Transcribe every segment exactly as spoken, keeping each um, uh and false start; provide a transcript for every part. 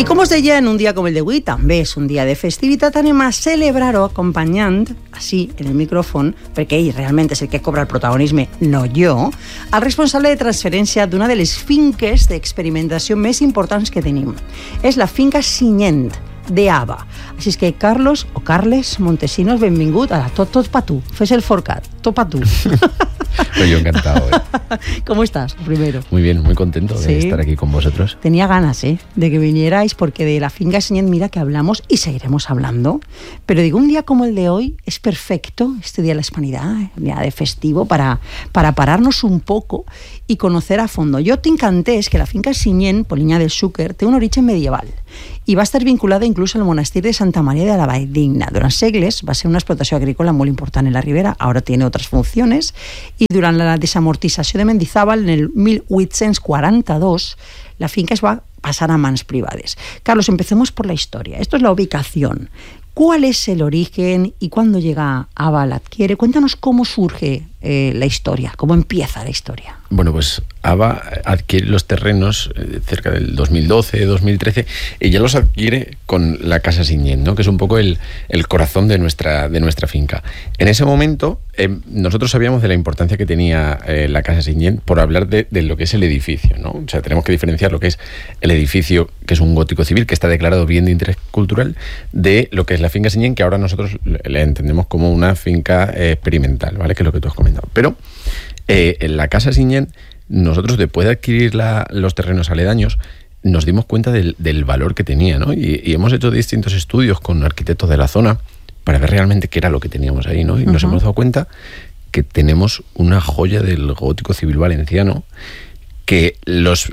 I com us deia, en un dia com el d'avui, també és un dia de festivitat, anem a celebrar-ho acompanyant, així, en el micròfon, perquè ell realment és el que cobra el protagonisme, no jo, el responsable de transferència d'una de les finques d'experimentació més importants que tenim. És la finca Signyent, de Ava. Així és que, Carlos o Carles Montesinos, benvingut. Ara, tot, tot pa tu. Fes el forcat. Tot pa tu. Pues yo encantado. ¿eh? ¿Cómo estás, primero? Muy bien, muy contento de ¿Sí? estar aquí con vosotros. Tenía ganas, ¿eh? De que vinierais, porque de la finca Signyent, mira que hablamos y seguiremos hablando. Pero digo, un día como el de hoy es perfecto, este día de la Hispanidad, un día de festivo, para, para pararnos un poco y conocer a fondo. Jo tinc entès que la finca Signyent, Polinyà del Xúquer, té un origen medieval i va estar vinculada inclús al monestir de Santa María de la Valldigna. Durant segles va ser una explotació agrícola molt important en la ribera, ara tiene otras funciones, i durant la desamortització de Mendizábal, en el mil vuit-cents quaranta-dos, la finca es va pasar a mans privades. Carlos, empecemos por la historia. Esto es la ubicación. ¿Cuál es el origen y cuándo llega Ava la adquiere? Cuéntanos cómo surge eh, la historia, cómo empieza la historia. Bueno, pues Ava adquiere los terrenos eh, cerca del dos mil doce, dos mil trece, y ya los adquiere con la Casa Signyent, ¿no? Que es un poco el, el corazón de nuestra, de nuestra finca. En ese momento, eh, nosotros sabíamos de la importancia que tenía eh, la Casa Signyent por hablar de, de lo que es el edificio, ¿no? O sea, tenemos que diferenciar lo que es el edificio, que es un gótico civil, que está declarado bien de interés cultural, de lo que es la finca Signyent, que ahora nosotros le entendemos como una finca eh, experimental, ¿vale? Que es lo que tú has comentado. Pero eh, en la Casa Signyent, nosotros, después de adquirir la, los terrenos aledaños, nos dimos cuenta del, del valor que tenía, ¿no? Y, y hemos hecho distintos estudios con arquitectos de la zona para ver realmente qué era lo que teníamos ahí, ¿no? Y uh-huh. nos hemos dado cuenta que tenemos una joya del gótico civil valenciano, que los,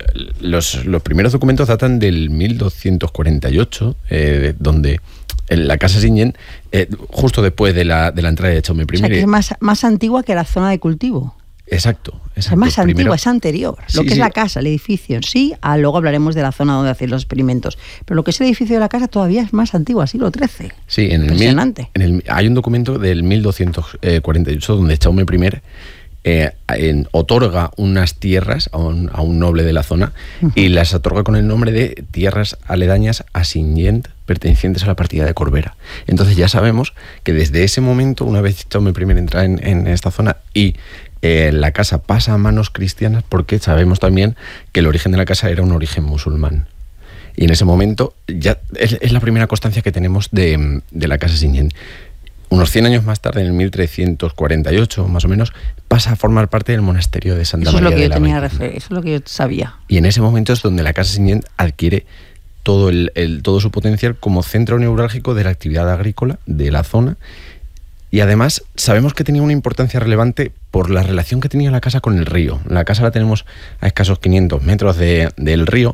los, los primeros documentos datan del mil doscientos cuarenta y ocho, eh, donde en la Casa Signyent, eh, justo después de la, de la entrada de Jaume I. O sea, que es más, más antigua que la zona de cultivo. Exacto, exacto. Es más Primero, antigua, es anterior. Sí, lo que sí. es la casa, el edificio en sí, ah, luego hablaremos de la zona donde hacen los experimentos. Pero lo que es el edificio de la casa todavía es más antiguo, siglo trece. Sí, en el Impresionante. Mil, en el, hay un documento del mil doscientos cuarenta y ocho donde Jaume I eh, en, otorga unas tierras a un, a un noble de la zona uh-huh. y las otorga con el nombre de tierras aledañas a Signyent, pertenecientes a la partida de Corbera. Entonces ya sabemos que desde ese momento, una vez Jaume I entra en, en esta zona y eh, la casa pasa a manos cristianas, porque sabemos también que el origen de la casa era un origen musulmán. Y en ese momento ya es, es la primera constancia que tenemos de, de la Casa Signyent. Unos cien años más tarde, en el mil trescientos cuarenta y ocho, más o menos, pasa a formar parte del monasterio de Santa Eso María es lo que de yo la tenía Valldigna. refer- Eso es lo que yo sabía. Y en ese momento es donde la Casa Signyent adquiere todo, el, el, todo su potencial como centro neurálgico de la actividad agrícola de la zona. Y además sabemos que tenía una importancia relevante por la relación que tenía la casa con el río. La casa la tenemos a escasos quinientos metros de, del río.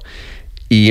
Y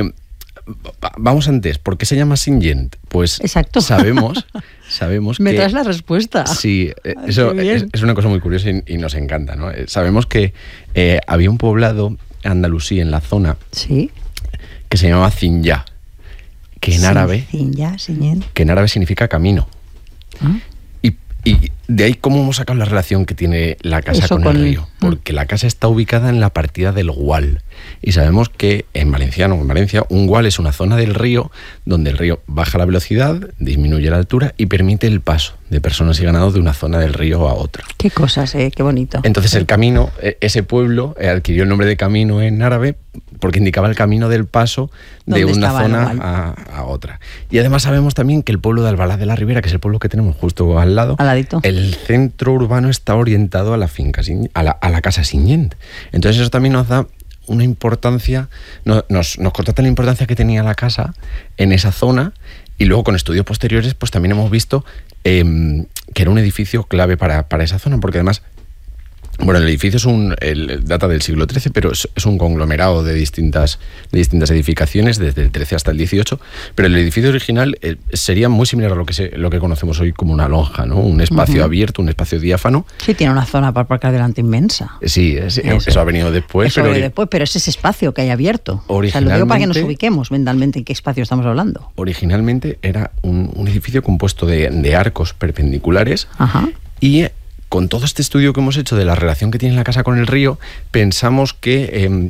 vamos antes, ¿por qué se llama Signyent? Pues Exacto. sabemos, sabemos Me que... traes la respuesta. Sí, Ay, eso qué bien. es, es una cosa muy curiosa y, y nos encanta, ¿no? Sabemos que eh, había un poblado andalusí en la zona Sí. que se llamaba Zinyá, que en Sí, árabe, Signyent, Signyent. que en árabe significa camino. ¿Ah? Y, y de ahí cómo hemos sacado la relación que tiene la casa Eso con, con el el- río. Porque la casa está ubicada en la partida del Gual. Y sabemos que en valenciano, en Valencia, un Gual es una zona del río donde el río baja la velocidad, disminuye la altura y permite el paso de personas y ganados de una zona del río a otra. Qué cosas, eh, qué bonito. Entonces el camino, eh, ese pueblo eh, adquirió el nombre de camino en árabe porque indicaba el camino del paso de ¿Dónde una estaba el zona Gual? a, a otra. Y además sabemos también que el pueblo de Albalá de la Ribera, que es el pueblo que tenemos justo al lado, Al ladito. el centro urbano está orientado a la finca, Signy- a la, a la Casa Signyent. Entonces eso también nos da una importancia, no, nos, nos constata la importancia que tenía la casa en esa zona, y luego con estudios posteriores pues también hemos visto eh, que era un edificio clave para, para esa zona, porque además, bueno, el edificio es un el, data del siglo trece, pero es, es un conglomerado de distintas, de distintas edificaciones, desde el trece hasta el dieciocho, pero el edificio original eh, sería muy similar a lo que, se, lo que conocemos hoy como una lonja, ¿no? Un espacio Uh-huh. abierto, un espacio diáfano. Sí, tiene una zona para aparcar delante inmensa. Sí, es- eso. Eso. ha venido después. Eso pero de ori- después, pero es ese espacio que hay abierto. O sea, lo digo Originalmente- para que nos ubiquemos mentalmente en qué espacio estamos hablando. Originalmente era un, un edificio compuesto de, de arcos perpendiculares. Ajá. Y con todo este estudio que hemos hecho de la relación que tiene la casa con el río, pensamos que eh,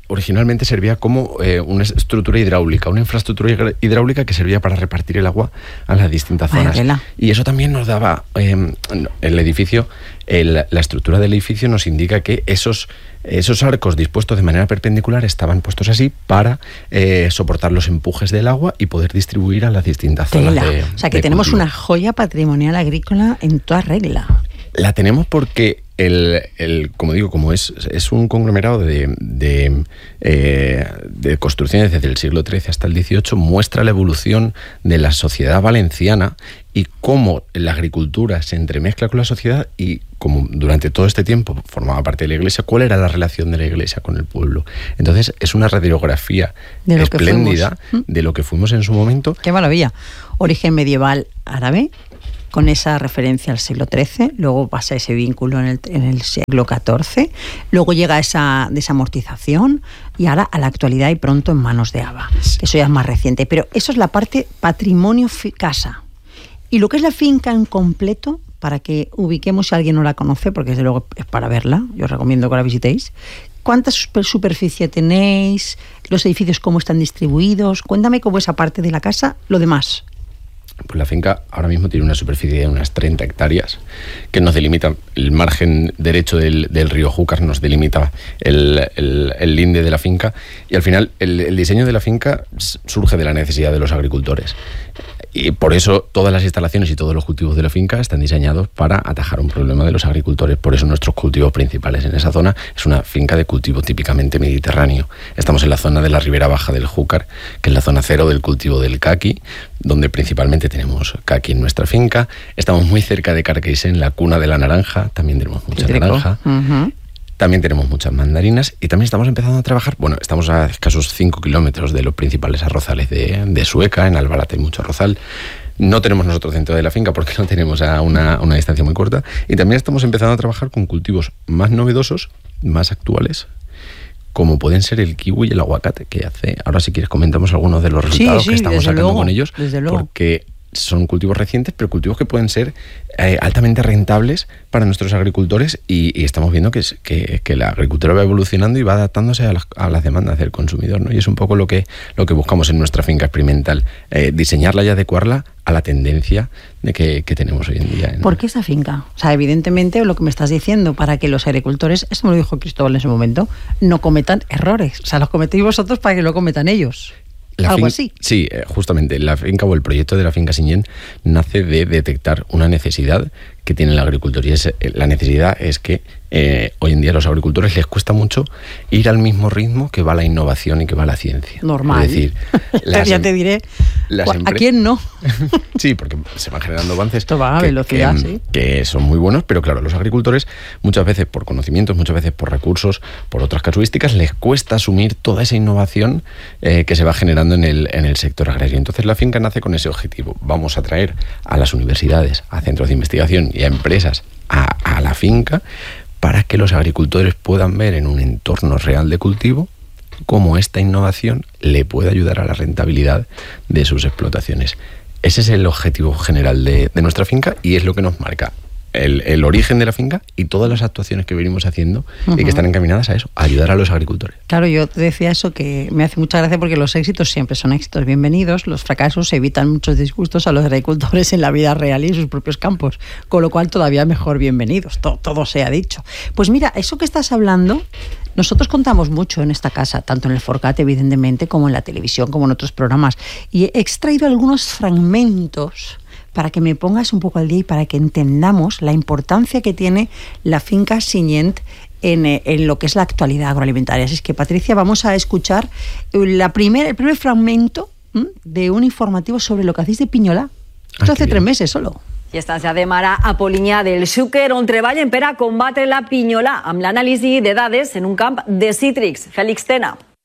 originalmente servía como eh, una estructura hidráulica, una infraestructura hidráulica que servía para repartir el agua a las distintas zonas. Vaya, y eso también nos daba, eh, el edificio, el, la estructura del edificio nos indica que esos, esos arcos dispuestos de manera perpendicular estaban puestos así para eh, soportar los empujes del agua y poder distribuir a las distintas Tela. zonas de, o sea que de tenemos cultivo. Una joya patrimonial agrícola en toda regla. La tenemos porque, el, el, como digo, como es, es un conglomerado de, de, eh, de construcciones desde el siglo trece hasta el dieciocho, muestra la evolución de la sociedad valenciana y cómo la agricultura se entremezcla con la sociedad y como durante todo este tiempo formaba parte de la Iglesia, cuál era la relación de la Iglesia con el pueblo. Entonces es una radiografía de lo espléndida de lo que fuimos en su momento. ¡Qué maravilla! Origen medieval árabe, con esa referencia al siglo trece, luego pasa ese vínculo en el, en el siglo catorce, luego llega esa desamortización y ahora a la actualidad y pronto en manos de Aba. Eso ya es más reciente, pero eso es la parte patrimonio casa. Y lo que es la finca en completo, para que ubiquemos si alguien no la conoce, porque desde luego es para verla, yo os recomiendo que la visitéis. ¿Cuánta superficie tenéis? ¿Los edificios cómo están distribuidos? Cuéntame cómo esa parte de la casa, lo demás. Pues la finca ahora mismo tiene una superficie de unas treinta hectáreas que nos delimita el margen derecho del, del río Júcar, nos delimita el, el, el linde de la finca y al final el, el diseño de la finca surge de la necesidad de los agricultores. Y por eso todas las instalaciones y todos los cultivos de la finca están diseñados para atajar un problema de los agricultores. Por eso nuestros cultivos principales en esa zona es una finca de cultivo típicamente mediterráneo. Estamos en la zona de la ribera baja del Júcar, que es la zona cero del cultivo del caqui, donde principalmente tenemos caqui en nuestra finca. Estamos muy cerca de Carqueisen, la cuna de la naranja, también tenemos mucha naranja. Uh-huh. También tenemos muchas mandarinas y también estamos empezando a trabajar, bueno, estamos a escasos cinco kilómetros de los principales arrozales de, de Sueca, en Albarate hay mucho arrozal. No tenemos nosotros dentro de la finca porque no tenemos a una, una distancia muy corta. Y también estamos empezando a trabajar con cultivos más novedosos, más actuales, como pueden ser el kiwi y el aguacate, que hace... Ahora si quieres comentamos algunos de los resultados sí, sí, que estamos sacando luego, con ellos, desde luego. Porque son cultivos recientes, pero cultivos que pueden ser eh, altamente rentables para nuestros agricultores y, y estamos viendo que, es, que, que la agricultura va evolucionando y va adaptándose a las, a las demandas del consumidor, ¿no? Y es un poco lo que, lo que buscamos en nuestra finca experimental, eh, diseñarla y adecuarla a la tendencia de que, que tenemos hoy en día. ¿No? ¿Por qué esta finca? O sea, evidentemente lo que me estás diciendo, para que los agricultores, esto me lo dijo Cristóbal en ese momento, no cometan errores. O sea, los cometéis vosotros para que lo cometan ellos. La Algo fin- así. Sí, justamente la finca o el proyecto de la finca Siñén nace de detectar una necesidad que tiene el agricultor y es, la necesidad es que eh, hoy en día a los agricultores les cuesta mucho ir al mismo ritmo que va la innovación y que va la ciencia. Normal. Es decir, las, ya te diré, las ¿a empre- quién no? Sí, porque se van generando avances Esto va a que, velocidad, que, sí. que son muy buenos, pero claro, los agricultores muchas veces por conocimientos, muchas veces por recursos, por otras casuísticas, les cuesta asumir toda esa innovación eh, que se va generando en el, en el sector agrario. Entonces la finca nace con ese objetivo. Vamos a traer a las universidades, a centros de investigación y a empresas a, a la finca para que los agricultores puedan ver en un entorno real de cultivo cómo esta innovación le puede ayudar a la rentabilidad de sus explotaciones. Ese es el objetivo general de, de nuestra finca y es lo que nos marca el, el origen de la finca y todas las actuaciones que venimos haciendo uh-huh. y que están encaminadas a eso, a ayudar a los agricultores. Claro, yo te decía eso que me hace mucha gracia porque los éxitos siempre son éxitos bienvenidos, los fracasos evitan muchos disgustos a los agricultores en la vida real y en sus propios campos, con lo cual todavía mejor bienvenidos, todo, todo se ha dicho. Pues mira, eso que estás hablando, nosotros contamos mucho en esta casa, tanto en el Forcat evidentemente, como en la televisión, como en otros programas, y he extraído algunos fragmentos para que me pongas un poco al día y para que entendamos la importancia que tiene la finca Siñén en, en lo que es la actualidad agroalimentaria. Así es que, Patricia, vamos a escuchar la primer, el primer fragmento ¿m? de un informativo sobre lo que hacéis de Piñolà. Esto ah, hace tres meses solo. I estàs ja de Mara a Polinyà del Xúquer, on treballen per a combatre la pinyolà, amb l'anàlisi de dades en un camp de cítrics. Fèlix Tena.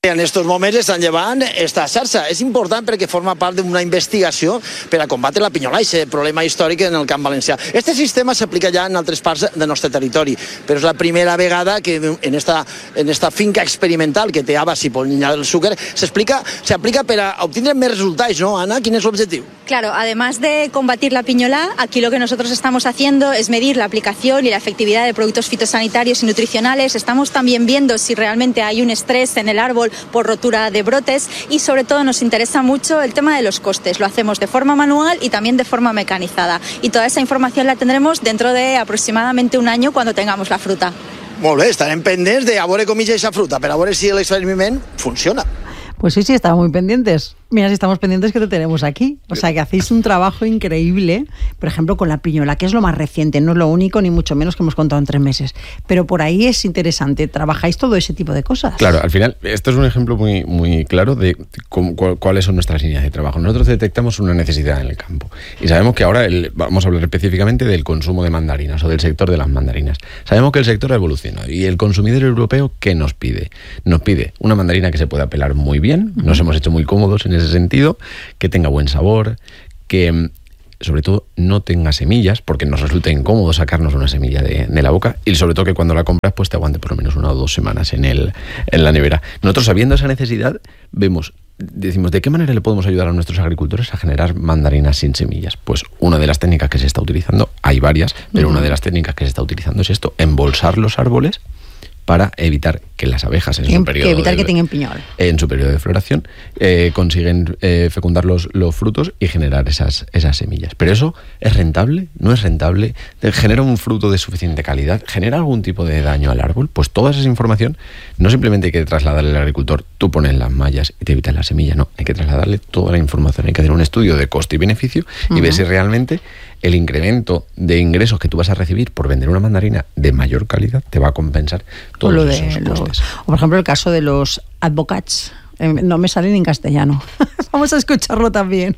En estos moments estan llevant esta xarxa. És important perquè forma part d'una investigació per a combatre la pinyola, aquest problema històric en el camp valencià. Este sistema s'aplica ja en altres parts del nostre territori, però és la primera vegada que en esta, en esta finca experimental que té Abbas i Polinyà del Xúquer s'explica, s'aplica per a obtenir més resultats, ¿no, Ana? ¿Quién es el objetivo? Claro, además de combatir la piñola, aquí lo que nosotros estamos haciendo es medir la aplicación y la efectividad de productos fitosanitarios y nutricionales. Estamos también viendo si realmente hay un estrés en el árbol por rotura de brotes y sobre todo nos interesa mucho el tema de los costes. Lo hacemos de forma manual y también de forma mecanizada. Y toda esa información la tendremos dentro de aproximadamente un año cuando tengamos la fruta. Molt bé, estarem pendents de a veure com ix esa fruta, per a veure si l'experiment funciona. Pues sí, sí, estamos muy pendientes. Mira, si estamos pendientes que te tenemos aquí. O sea, que hacéis un trabajo increíble, por ejemplo, con la piñola, que es lo más reciente, no es lo único, ni mucho menos que hemos contado en tres meses. Pero por ahí es interesante, trabajáis todo ese tipo de cosas. Claro, al final, esto es un ejemplo muy, muy claro de cómo, cuáles son nuestras líneas de trabajo. Nosotros detectamos una necesidad en el campo y sabemos que ahora, el, vamos a hablar específicamente del consumo de mandarinas o del sector de las mandarinas. Sabemos que el sector ha evolucionado y el consumidor europeo, ¿qué nos pide? Nos pide una mandarina que se pueda pelar muy bien, uh-huh. Nos hemos hecho muy cómodos en ese sentido, que tenga buen sabor, que sobre todo no tenga semillas, porque nos resulta incómodo sacarnos una semilla de, de la boca, y sobre todo que cuando la compras pues te aguante por lo menos una o dos semanas en, el, en la nevera. Nosotros, sabiendo esa necesidad, vemos, decimos, ¿de qué manera le podemos ayudar a nuestros agricultores a generar mandarinas sin semillas? Pues una de las técnicas que se está utilizando, hay varias, pero uh-huh. Una de las técnicas que se está utilizando es esto, embolsar los árboles para evitar que las abejas en su periodo que evitar de, que tengan piñol. En su periodo de floración eh, consiguen eh, fecundar los, los frutos y generar esas, esas semillas. Pero eso es rentable, no es rentable, genera un fruto de suficiente calidad, genera algún tipo de daño al árbol. Pues toda esa información no simplemente hay que trasladarle al agricultor, tú pones las mallas y te evitas la semilla, no, hay que trasladarle toda la información, hay que hacer un estudio de coste y beneficio y uh-huh. ver si realmente el incremento de ingresos que tú vas a recibir por vender una mandarina de mayor calidad te va a compensar todos lo de esos los, costes. O por ejemplo el caso de los advocats, eh, no me sale ni en castellano. Vamos a escucharlo también.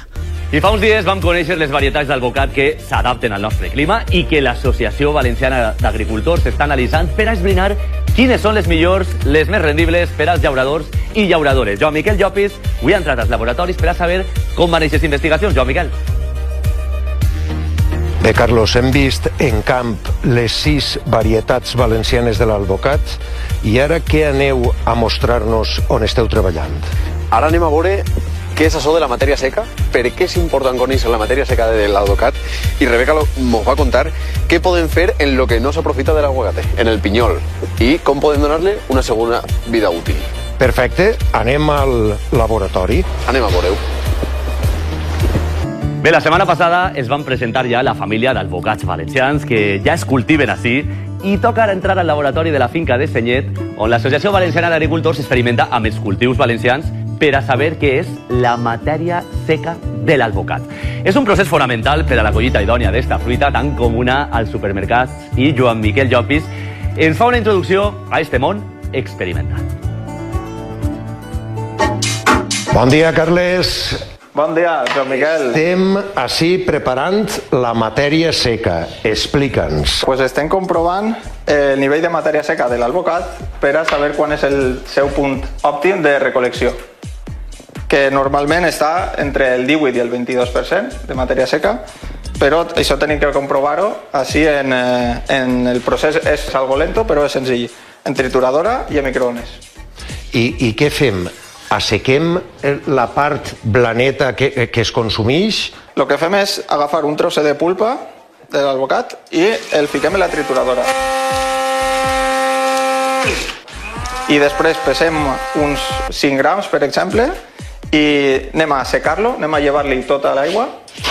I fa uns dies vam conèixer les varietats d'alvocat que s'adapten al nostre clima i que l'Associació Valenciana d'Agricultors està analitzant per a esbrinar quines són les millors, les més rendibles per als llauradors i llauradores. Joan Miquel Llopis avui ha entrat als laboratoris per a saber com van aquestes investigacions. Joan Miquel. Bé, Carlos, hem vist en camp les sis varietats valencianes de l'alvocat i ara què aneu a mostrar-nos on esteu treballant? Ara anem a veure què és això de la matèria seca, per què és important conèixer la matèria seca de l'alvocat i Rebeca ens va contar què podem fer en lo que no s'aprofita de l'aguacate, en el pinyol, i com podem donar-li una segona vida útil. Perfecte, anem al laboratori. Anem a veure-ho. Bé, la setmana passada es van presentar ja la família d'alvocats valencians que ja es cultiven així i toca ara entrar al laboratori de la finca de Senyet, on l'Associació Valenciana d'Agricultors experimenta amb els cultius valencians per a saber què és la matèria seca de l'alvocat. És un procés fonamental per a la collita idònia d'esta fruita tan comuna als supermercats i Joan Miquel Llopis ens fa una introducció a este món experimental. Bon dia, Carles. Bon dia, Joan Miquel. Estem així preparant la matèria seca. Explica'ns. Pues estem comprovant el nivell de matèria seca de l'alvocat per a saber quan és el seu punt òptim de recol·lecció, que normalment està entre el divuit i el vint-i-dos per cent de matèria seca, però això tenim que comprovar-ho així en, en el procés. És algo lento, però és senzill. En trituradora i en microones. I, i què fem? Assequem la part blaneta que, que es consumeix? El que fem és agafar un trosset de pulpa de l'alvocat i el fiquem en la trituradora. I després pesem uns cinc grams, per exemple, i anem a assecar-lo, anem a llevar-li tota l'aigua.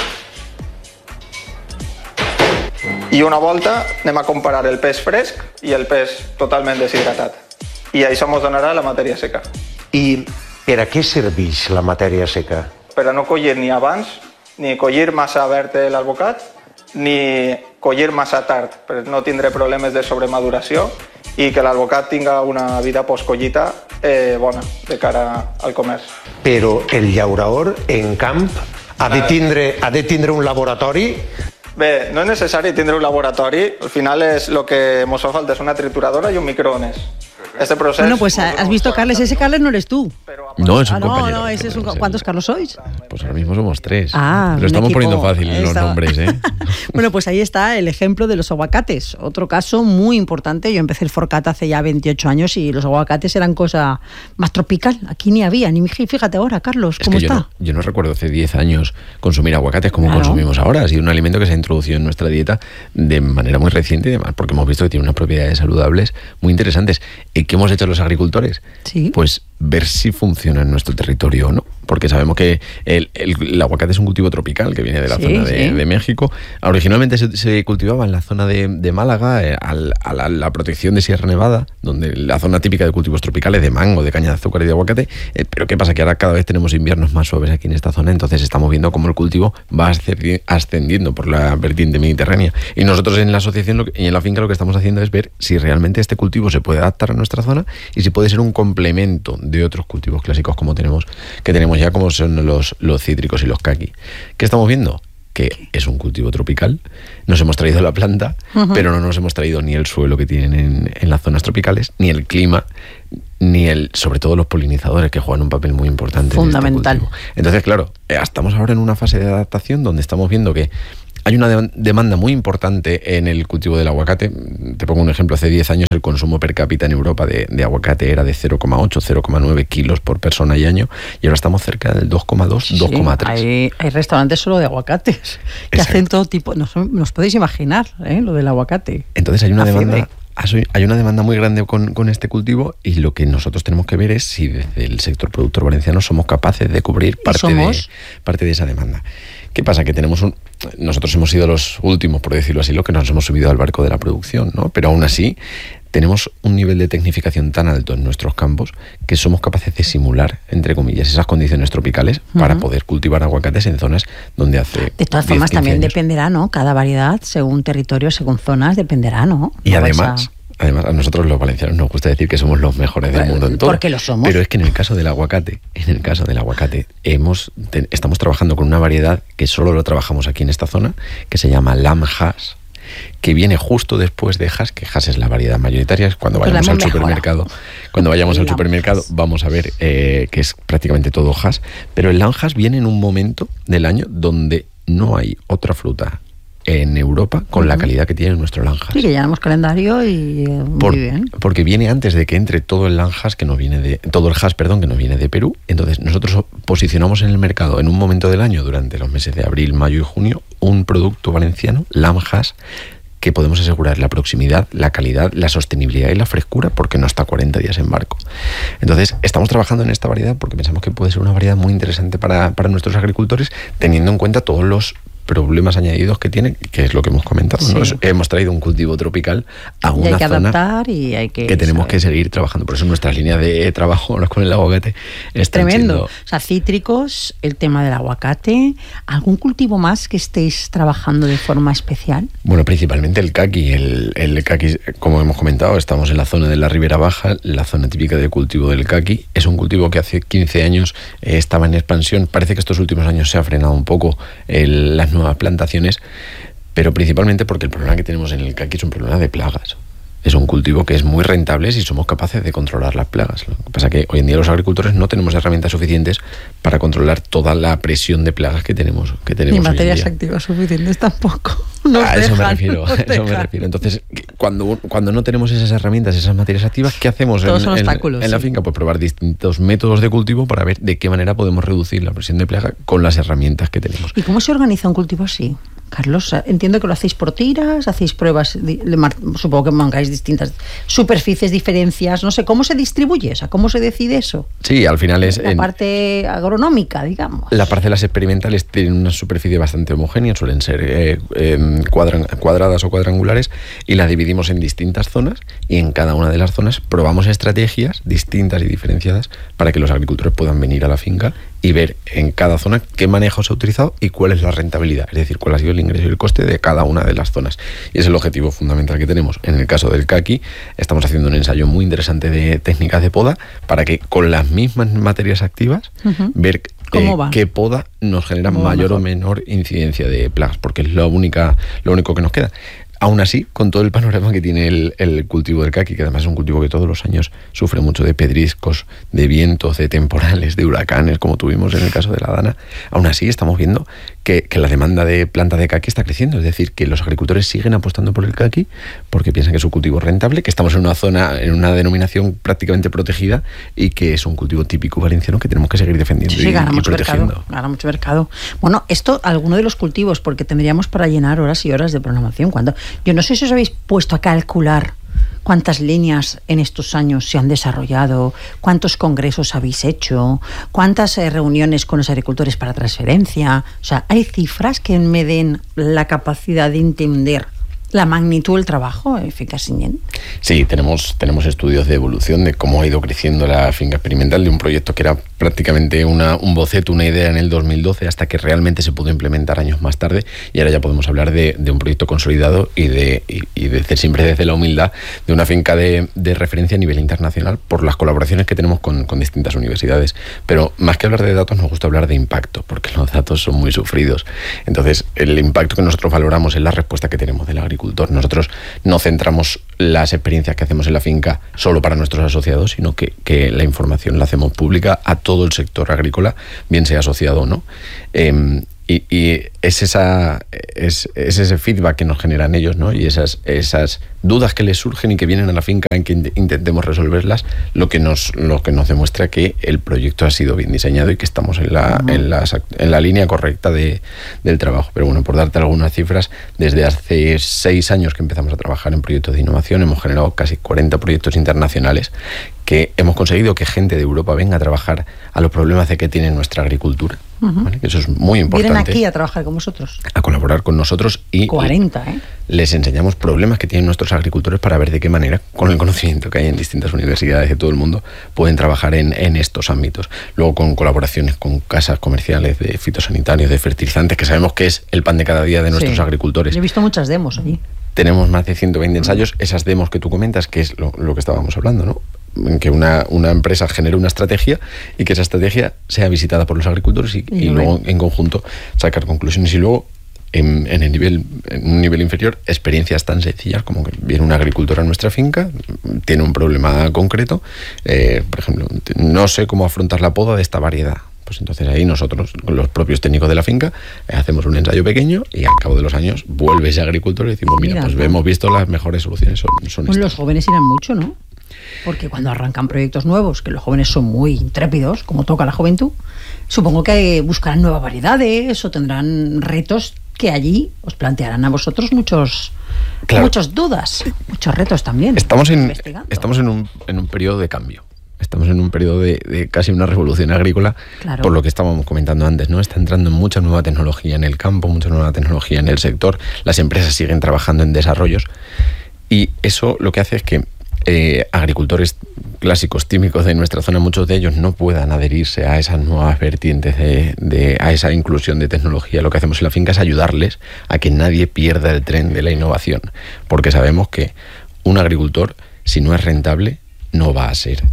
I una volta anem a comparar el pes fresc i el pes totalment deshidratat. I això ens donarà la matèria seca. I per a què serveix la matèria seca? Per a no collir ni abans, ni collir massa verd l'alvocat, ni collir massa tard, per no tindre problemes de sobremaduració i que l'alvocat tinga una vida postcollita eh, bona de cara al comerç. Però el llaurador en camp ha de tindre, ha de tindre un laboratori? Bé, no és necessari tindre un laboratori. Al final és el que ens fa falta és una trituradora i un microones. Este proceso... Bueno, pues has visto, Carles, ese Carles no eres tú. No, es un Ah, no, compañero. no, ese es un... ¿Cuántos Carlos sois? Pues ahora mismo somos tres. Ah, Lo estamos un equipo. poniendo fácil en los Estaba- nombres, ¿eh? Bueno, pues ahí está el ejemplo de los aguacates. Otro caso muy importante. Yo empecé el Forcat hace ya veintiocho años y los aguacates eran cosa más tropical. Aquí ni había, ni fíjate ahora, Carlos, Es ¿cómo que yo está? no, yo no recuerdo hace diez años consumir aguacates como Claro. consumimos ahora. Ha sido un alimento que se ha introducido en nuestra dieta de manera muy reciente y demás, porque hemos visto que tiene unas propiedades saludables muy interesantes. ¿Y qué hemos hecho los agricultores? Sí. Pues ver si funciona en nuestro territorio o no. Porque sabemos que el, el- el aguacate es un cultivo tropical que viene de la Sí, zona de, sí. de México. Originalmente se, se cultivaba en la zona de, de Málaga, eh, al- a la, la protección de Sierra Nevada, donde la zona típica de cultivos tropicales de mango, de caña de azúcar y de aguacate. Eh, pero ¿qué pasa? Que ahora cada vez tenemos inviernos más suaves aquí en esta zona, entonces estamos viendo cómo el cultivo va ascendi- ascendiendo por la vertiente mediterránea. Y nosotros en la asociación lo que- y en la finca lo que estamos haciendo es ver si realmente este cultivo se puede adaptar a nuestra zona y si puede ser un complemento de otros cultivos clásicos como tenemos, que tenemos ya, como son los, los cítricos y los caqui. ¿Qué estamos viendo? Que es un cultivo tropical. Nos hemos traído la planta, Ujú. pero no nos hemos traído ni el suelo que tienen en, en las zonas tropicales, ni el clima, ni el, sobre todo los polinizadores, que juegan un papel muy importante. Fundamental. En este cultivo. Entonces, claro, eh, estamos ahora en una fase de adaptación donde estamos viendo que hay una de- demanda muy importante en el cultivo del aguacate. Te pongo un ejemplo. Hace diez años el consumo per cápita en Europa de, de aguacate era de cero coma ocho, cero coma nueve kilos por persona y año, y ahora estamos cerca del dos coma dos, dos coma tres. Sí, hay, hay restaurantes solo de aguacates que Exacto. hacen todo tipo. Nos, nos podéis imaginar, ¿eh? Lo del aguacate. Entonces hay una La demanda, fiebre. hay una demanda muy grande con, con este cultivo, y lo que nosotros tenemos que ver es si desde el sector productor valenciano somos capaces de cubrir parte, de, somos? parte de esa demanda. ¿Qué pasa? Que tenemos un... Nosotros hemos sido los últimos, por decirlo así, los que nos hemos subido al barco de la producción, ¿no? Pero aún así tenemos un nivel de tecnificación tan alto en nuestros campos que somos capaces de simular, entre comillas, esas condiciones tropicales para Ujú. poder cultivar aguacates en zonas donde hace De todas diez, formas, quince también años. dependerá, ¿no? Cada variedad, según territorio, según zonas, dependerá, ¿no? Y No vais además, a- además, a nosotros los valencianos nos gusta decir que somos los mejores del mundo en todo. Porque lo somos. Pero es que en el caso del aguacate, en el caso del aguacate, hemos, te- estamos trabajando con una variedad que solo lo trabajamos aquí en esta zona, que se llama Lam Hass, que viene justo después de Hass, que Hass es la variedad mayoritaria. Cuando Pues la vayamos al hemos mejorado. supermercado, cuando vayamos al Lam supermercado, Hass. vamos a ver eh, que es prácticamente todo Hass. Pero el Lam Hass viene en un momento del año donde no hay otra fruta en Europa con la calidad que tiene nuestro Lam Hass. Sí, que llevamos calendario y eh, muy Por- bien. Porque viene antes de que entre todo el Hass que nos viene de todo el Hass, perdón, que nos viene de Perú. Entonces nosotros posicionamos en el mercado en un momento del año, durante los meses de abril, mayo y junio, un producto valenciano, Lam Hass, que podemos asegurar la proximidad, la calidad, la sostenibilidad y la frescura, porque no está cuarenta días en barco. Entonces estamos trabajando en esta variedad porque pensamos que puede ser una variedad muy interesante para, para nuestros agricultores, teniendo en cuenta todos los problemas añadidos que tiene, que es lo que hemos comentado, ¿no? Sí. Es- hemos traído un cultivo tropical a Y una hay que zona adaptar y hay que... que tenemos saber. que seguir trabajando. Por eso nuestras líneas de trabajo ahora con el aguacate están Tremendo. siendo- O sea, cítricos, el tema del aguacate. ¿Algún cultivo más que estéis trabajando de forma especial? Bueno, principalmente el caqui. El, el caqui, como hemos comentado, estamos en la zona de la Ribera Baja, la zona típica de cultivo del caqui. Es un cultivo que hace quince años eh, estaba en expansión. Parece que estos últimos años se ha frenado un poco el- las nuevas plantaciones, pero principalmente porque el problema que tenemos en el caqui es un problema de plagas. Es un cultivo que es muy rentable si somos capaces de controlar las plagas. Lo que pasa es que hoy en día los agricultores no tenemos herramientas suficientes para controlar toda la presión de plagas que tenemos, que tenemos Ni hoy en materias día. activas suficientes tampoco. Nos A eso me dejan, refiero, nos a eso me dejan. refiero. Entonces, cuando, cuando no tenemos esas herramientas, esas materias activas, ¿qué hacemos Todos en, son en- obstáculos, en la sí. finca? Pues probar distintos métodos de cultivo para ver de qué manera podemos reducir la presión de plaga con las herramientas que tenemos. ¿Y cómo se organiza un cultivo así? Carlos, entiendo que lo hacéis por tiras, hacéis pruebas, di- le mar- supongo que mangáis distintas superficies, diferencias, no sé, ¿cómo se distribuye? O sea, ¿cómo se decide eso? Sí, al final es... La en- parte agronómica, digamos. Las parcelas experimentales tienen una superficie bastante homogénea, suelen ser eh, eh, cuadran- cuadradas o cuadrangulares, y las dividimos en distintas zonas, y en cada una de las zonas probamos estrategias distintas y diferenciadas para que los agricultores puedan venir a la finca y ver en cada zona qué manejo se ha utilizado y cuál es la rentabilidad, es decir, cuál ha sido el ingreso y el coste de cada una de las zonas. Y es el objetivo fundamental que tenemos. En el caso del caqui, estamos haciendo un ensayo muy interesante de técnicas de poda para que con las mismas materias activas Ujú. ver ¿Cómo eh, va? qué poda nos genera ¿Cómo va mayor mejor? o menor incidencia de plagas, porque es la única, lo único que nos queda. aún así, con todo el panorama que tiene el, el cultivo del caqui, que además es un cultivo que todos los años sufre mucho de pedriscos, de vientos, de temporales, de huracanes, como tuvimos en el caso de la Dana, aún así estamos viendo que, que la demanda de planta de caqui está creciendo. Es decir, que los agricultores siguen apostando por el caqui porque piensan que es un cultivo rentable, que estamos en una zona, en una denominación prácticamente protegida y que es un cultivo típico valenciano que tenemos que seguir defendiendo sí, sí, y, gana y mucho protegiendo. Mercado, gana mucho mercado. Bueno, esto, alguno de los cultivos, porque tendríamos para llenar horas y horas de programación. Cuando yo no sé si os habéis puesto a calcular cuántas líneas en estos años se han desarrollado, cuántos congresos habéis hecho, cuántas eh, reuniones con los agricultores para transferencia. O sea, hay cifras que me den la capacidad de entender la magnitud del trabajo en Finca Signet. Sí, tenemos, tenemos estudios de evolución de cómo ha ido creciendo la finca experimental de un proyecto que era prácticamente una, un boceto, una idea en el dos mil doce, hasta que realmente se pudo implementar años más tarde, y ahora ya podemos hablar de, de un proyecto consolidado y de, y, y de siempre desde la humildad de una finca de, de referencia a nivel internacional por las colaboraciones que tenemos con, con distintas universidades. Pero más que hablar de datos, nos gusta hablar de impacto, porque los datos son muy sufridos. Entonces, el impacto que nosotros valoramos es la respuesta que tenemos del agricultor. Nosotros no centramos las experiencias que hacemos en la finca solo para nuestros asociados, sino que, que la información la hacemos pública a todo el sector agrícola, bien sea asociado o no. Eh, y, y es, esa, es, es ese feedback que nos generan ellos, ¿no? Y esas, esas dudas que les surgen y que vienen a la finca en que intentemos resolverlas, lo que nos, lo que nos demuestra que el proyecto ha sido bien diseñado y que estamos en la, uh-huh. en la, en la línea correcta de, del trabajo. Pero bueno, por darte algunas cifras, desde hace seis años que empezamos a trabajar en proyectos de innovación, hemos generado casi cuarenta proyectos internacionales que hemos conseguido que gente de Europa venga a trabajar a los problemas de que tiene nuestra agricultura. Uh-huh. ¿Vale? Eso es muy importante. Vienen aquí a trabajar con vosotros. A colaborar con nosotros y cuarenta, ¿eh? les enseñamos problemas que tienen nuestros agricultores para ver de qué manera, con el conocimiento que hay en distintas universidades de todo el mundo, pueden trabajar en, en estos ámbitos. Luego con colaboraciones con casas comerciales de fitosanitarios, de fertilizantes, que sabemos que es el pan de cada día de nuestros sí. agricultores. Yo he visto muchas demos allí. Tenemos más de ciento veinte ensayos. Esas demos que tú comentas, que es lo, lo que estábamos hablando, ¿no? En que una, una empresa genere una estrategia y que esa estrategia sea visitada por los agricultores y, y, y luego en conjunto sacar conclusiones. Y luego en, en, el nivel, en un nivel inferior, experiencias tan sencillas como que viene un agricultor a nuestra finca, tiene un problema concreto, eh, por ejemplo, no sé cómo afrontar la poda de esta variedad. Pues entonces ahí nosotros, con los propios técnicos de la finca, eh, hacemos un ensayo pequeño y al cabo de los años vuelve ese agricultor y decimos, mira, mira pues ¿no? hemos visto las mejores soluciones son, son pues estas. Los jóvenes irán mucho, ¿no? Porque cuando arrancan proyectos nuevos, que los jóvenes son muy intrépidos, como toca la juventud, supongo que buscarán nuevas variedades o tendrán retos que allí os plantearán a vosotros muchos, claro. muchas dudas, muchos retos también. Estamos en, estamos en un, en un periodo de cambio. Estamos en un periodo de, de casi una revolución agrícola, claro. por lo que estábamos comentando antes, ¿no? Está entrando mucha nueva tecnología en el campo, mucha nueva tecnología en el sector, las empresas siguen trabajando en desarrollos y eso lo que hace es que eh, agricultores clásicos, típicos de nuestra zona, muchos de ellos no puedan adherirse a esas nuevas vertientes, de, de, a esa inclusión de tecnología. Lo que hacemos en la finca es ayudarles a que nadie pierda el tren de la innovación, porque sabemos que un agricultor, si no es rentable, no va a ser.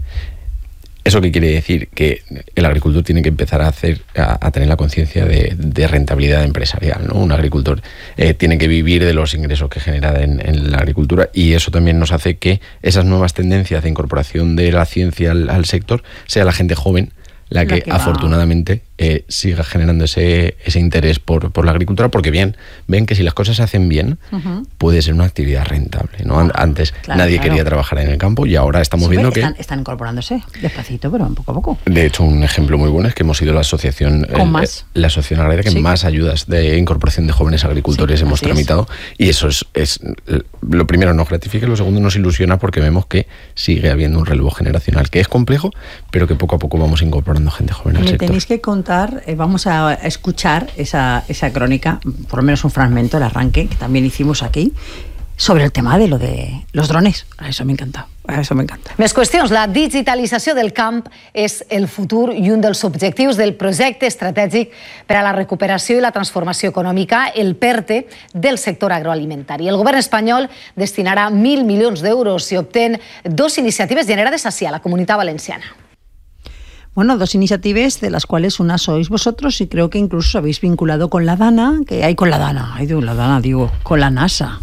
¿Eso qué quiere decir? Que el agricultor tiene que empezar a hacer a, a tener la conciencia de, de rentabilidad empresarial, ¿no? Un agricultor eh, tiene que vivir de los ingresos que genera en, en la agricultura y eso también nos hace que esas nuevas tendencias de incorporación de la ciencia al, al sector sea la gente joven la que, la que afortunadamente eh, siga generando ese, ese interés por, por la agricultura, porque bien ven que si las cosas se hacen bien, uh-huh. puede ser una actividad rentable, ¿no? Antes claro, nadie claro. quería trabajar en el campo y ahora estamos sí, viendo están, que... Están incorporándose despacito, pero poco a poco. De hecho, un ejemplo muy bueno es que hemos sido la asociación Con el, más. la asociación agraria que sí. más ayudas de incorporación de jóvenes agricultores sí, hemos tramitado es. Y eso es, es lo primero nos gratifica, lo segundo nos ilusiona porque vemos que sigue habiendo un relevo generacional que es complejo, pero que poco a poco vamos incorporando gente joven al Me sector. tenéis que contar, eh, vamos a escuchar esa, esa crónica, por lo menos un fragmento, el arranque, que también hicimos aquí, sobre el tema de lo de los drones. A eso me encanta, a eso me encanta. Més qüestions. La digitalització del camp és el futur i un dels objectius del projecte estratègic per a la recuperació i la transformació econòmica, el PERTE, del sector agroalimentari. El govern espanyol destinarà mil milions d'euros i obtén dos iniciatives generades així a la Comunitat Valenciana. Bueno, dos iniciativas de las cuales una sois vosotros y creo que incluso os habéis vinculado con la Dana, que hay con la Dana, ay, digo, la Dana, digo, con la NASA.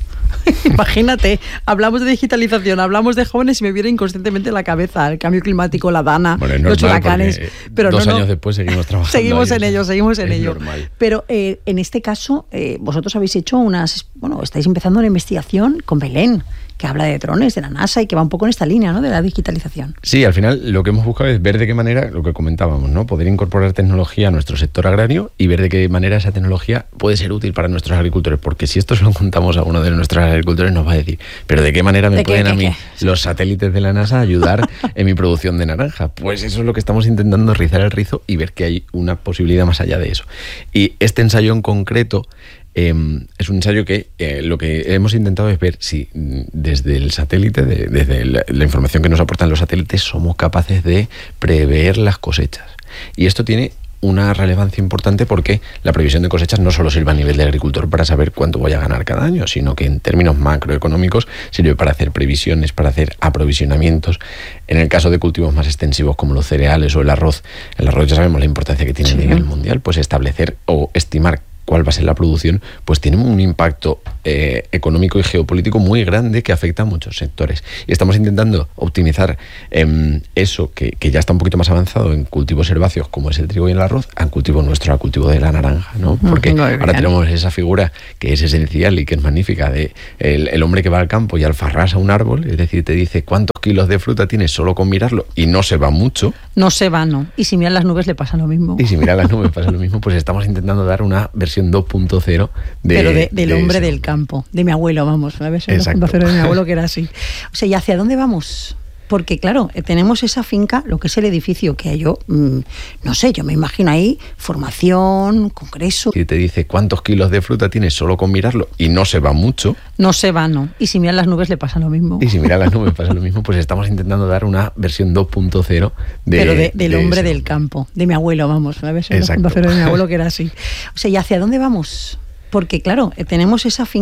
Imagínate, hablamos de digitalización, hablamos de jóvenes y me viene inconscientemente en la cabeza el cambio climático, la Dana, bueno, los huracanes. Pero dos no, no, años después seguimos trabajando. Seguimos ahí, en ello, seguimos en es ello. Normal. Pero eh, en este caso, eh, vosotros habéis hecho unas, bueno, estáis empezando una investigación con Belén, que habla de drones, de la NASA y que va un poco en esta línea, ¿no?, de la digitalización. Sí, al final lo que hemos buscado es ver de qué manera, lo que comentábamos, ¿no?, poder incorporar tecnología a nuestro sector agrario y ver de qué manera esa tecnología puede ser útil para nuestros agricultores, porque si esto se lo contamos a uno de nuestros agricultores nos va a decir, pero ¿de qué manera me pueden qué, a mí qué? los satélites de la NASA ayudar en mi producción de naranja? Pues eso es lo que estamos intentando, rizar el rizo y ver que hay una posibilidad más allá de eso. Y este ensayo en concreto Eh, es un ensayo que eh, lo que hemos intentado es ver si desde el satélite, de, desde la, la información que nos aportan los satélites, somos capaces de prever las cosechas. Y esto tiene una relevancia importante porque la previsión de cosechas no solo sirve a nivel de agricultor para saber cuánto voy a ganar cada año, sino que en términos macroeconómicos sirve para hacer previsiones, para hacer aprovisionamientos. En el caso de cultivos más extensivos como los cereales o el arroz, el arroz ya sabemos la importancia que tiene sí. a nivel mundial, pues establecer o estimar cuál va a ser la producción, pues tiene un impacto eh, económico y geopolítico muy grande que afecta a muchos sectores. Y estamos intentando optimizar eh, eso que, que ya está un poquito más avanzado en cultivos herbáceos, como es el trigo y el arroz, al cultivo nuestro, al cultivo de la naranja, ¿no? Porque uh-huh, ahora tenemos esa figura que es esencial y que es magnífica de el, el hombre que va al campo y alfarrasa un árbol, es decir, te dice cuántos kilos de fruta tienes solo con mirarlo y no se va mucho. No se va, no. Y si miran las nubes le pasa lo mismo. Y si miran las nubes pasa lo mismo, pues estamos intentando dar una versión dos punto cero de, pero de, del de hombre ese. del campo, de mi abuelo, vamos, una versión dos punto cero de mi abuelo que era así. O sea, ¿y hacia dónde vamos? Porque claro, tenemos esa finca, lo que es el edificio, que yo, mmm, no sé, yo me imagino ahí formación, congreso. Si te dice cuántos kilos de fruta tienes solo con mirarlo y no se va mucho. No se va, no. Y si miran las nubes le pasa lo mismo. Y si miran las nubes pasa lo mismo, pues estamos intentando dar una versión dos punto cero de, pero de, del de hombre ese. del campo, de mi abuelo, vamos, una versión dos punto cero de mi abuelo que era así. O sea, ¿y hacia dónde vamos? Porque claro, tenemos esa finca.